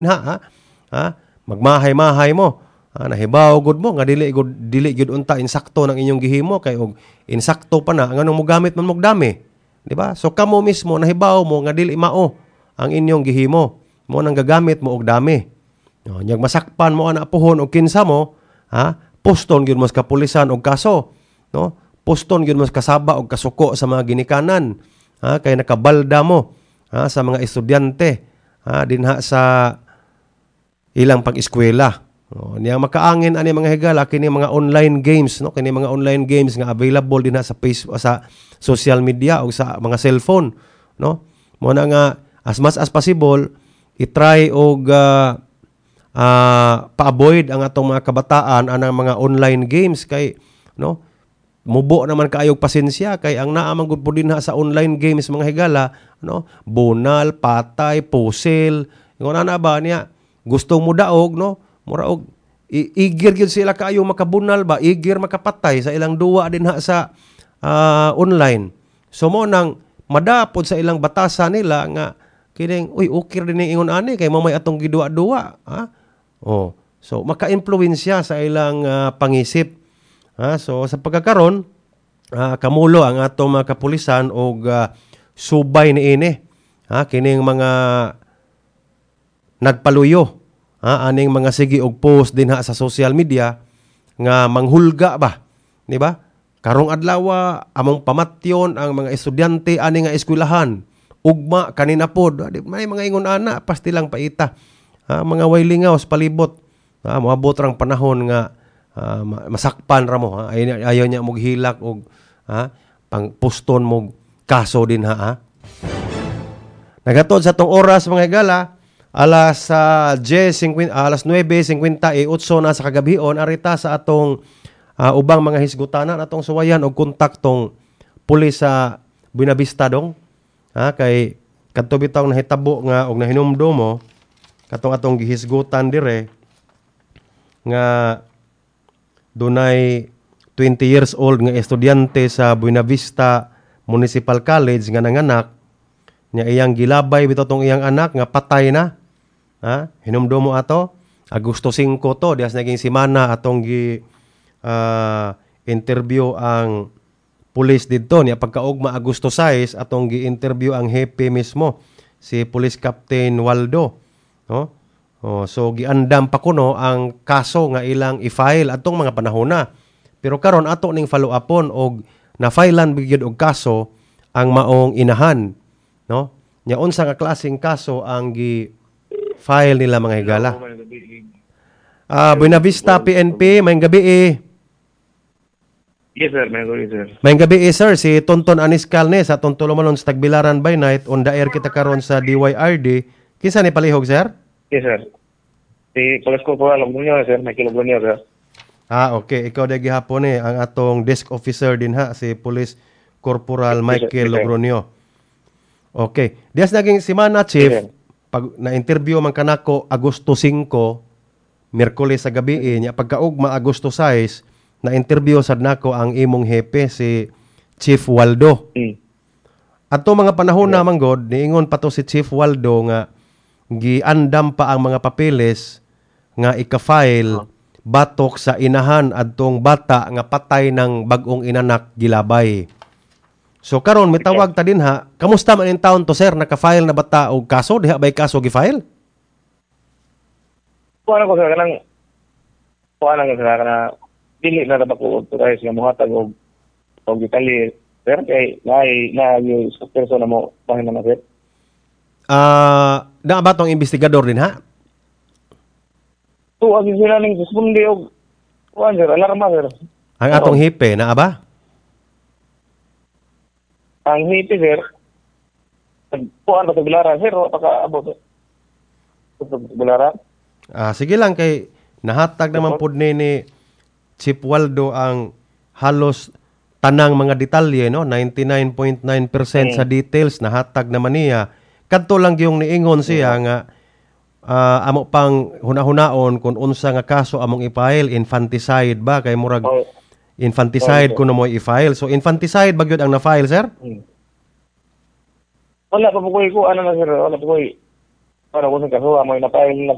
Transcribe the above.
ha, ha? Magmahay-mahay mo. Nahibaw gud mo nga dili gud unta insakto ng inyong gihimo kay og insakto pa na nganong mo gamit man mo dami, di ba? So kamo mismo nahibaw mo nga dili mao ang inyong gihimo, mo nang gagamit mo og dami. No, nyag masakpan mo ana puhon og kinsa mo, poston gyud mo sa kapulisan og kaso, no? Poston gyud mo sa kasaba og kasuko sa mga ginikanan, kay nakabalda mo sa mga estudyante dinha sa ilang pag-eskwela. Niya makaangin ani mga higala kini mga online games, no? Kini mga online games nga available din sa Facebook, sa social media o sa mga cellphone, no? Mo na nga as much as possible i-try og pa-avoid ang atong mga kabataan anang mga online games kay, no? Mubo naman kaayog pasensya kay ang naa man gud din sa online games mga higala, no? Bunal, patay, puzzle, ingon na ba niya gusto mo daog, no? Mura og igir gyud sila kaayo makabunal ba, igir makapatay sa ilang duwa din sa online. So mo nang madapod sa ilang batasan nila nga kining okay din ingon ani kay mamay atong giduwa-duwa, so maka-impluwensya sa ilang pangisip. So sa pagkakaron kamulo ang atong mga kapulisan og subay niini, kining mga nagpaluyo, aning mga sige og post din sa social media nga manghulga ba, di ba? Karong adlaw among pamatyon ang mga estudyante ani nga eskwelahan. Ugma kanina pod, may mga ingon ana pastilang paita. Mga waylingaw sa palibot. Moabot rang panahon nga masakpan ra mo, ayaw niya mog hilak og pang poston mog kaso din Nagatod sa tong oras mga higala, alas 9:58 na sa kagabion arita sa atong ubang mga hisgutanan atong suwayan og kontaktong pulis sa Buenavista dong. Kay kadto bitaw nahitabo nga og nahinumdum mo katong atong gihisgutan dire nga dunay 20 years old nga estudyante sa Buenavista Municipal College nga nanganak nya iyang gilabay bitaw tong iyang anak nga patay na. Hinumdum mo ato Agosto 5 to dias naging semana atong interview ang pulis didto niya pagkaugma Agosto 6 atong gi-interview ang hepe mismo si Police Captain Waldo, no? So giandam pa kuno ang kaso nga ilang i-file atong mga panahona. Pero karon ato ning follow upon og na-filean bigyud og kaso ang maong inahan, no? Nya unsa nga klaseng kaso ang file nila mga higala. Buenavista PNP, mayong gabi Yes sir, mayong gabi sir. Mayong gabi sir, si Tonton Anis Calnes atong tulumanon sa Tagbilaran by night on the air kita karon sa DYRD. Kinsa ni palihog sir? Yes sir. Si Police Corporal Logroño sir, Michael Logroño sir. Okay, ikaw dai gihapon ang atong desk officer din si Police Corporal Michael Logroño. Okay, dias naging semana chief. Pag na-interview man kanako Agosto 5, Miyerkules sa gabi niya pagkaugma Agosto 6, na-interview sad nako ang imong hepe si Chief Waldo. Ato mga panahon na manggod niingon pa to si Chief Waldo nga giandam pa ang mga papeles nga ika-file batok sa inahan adtong bata nga patay ng bag-ong inanak gilabay. So karon mitawag ta dinha, kamusta man in town to sir, naka-file na bata og kaso diha bay kaso gi-file? Kuan ko sir kanang dili na ba ko authorize nga mohatag og detalye sir kay na yung person mo bahin na sir. Da ba tong investigador din ha? So agi sila ning responde og kuan sir, alarma sir. Ang atong hipe na ba? Ang hipi sir, kuan pa Tagbilaran sir, pagkaabot Tagbilaran. Sige lang kay nahatag naman pud ni Chief Waldo ang halos tanang mga detalye, no? 99.9% sa details nahatag naman niya. Kadto lang yung niingon siya nga amo pang hunahunaon kung unsa nga kaso among i-file, infanticide ba kay murag infanticide kuno mo i-file. So infanticide ba gyud ang na-file sir? Wala pa po ko ano na sir, wala po ko para ko sa kaso amo na-file na